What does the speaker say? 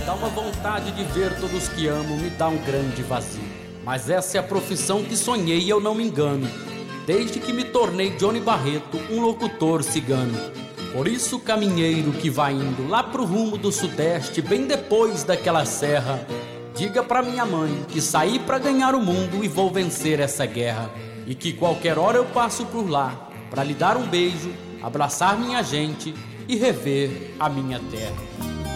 Dá uma vontade de ver todos que amo, me dá um grande vazio. Mas essa é a profissão que sonhei e eu não me engano, desde que me tornei Johnny Barreto, um locutor cigano. Por isso, caminheiro que vai indo lá pro rumo do sudeste, bem depois daquela serra, diga pra minha mãe que saí pra ganhar o mundo e vou vencer essa guerra. E que qualquer hora eu passo por lá, pra lhe dar um beijo, abraçar minha gente e rever a minha terra.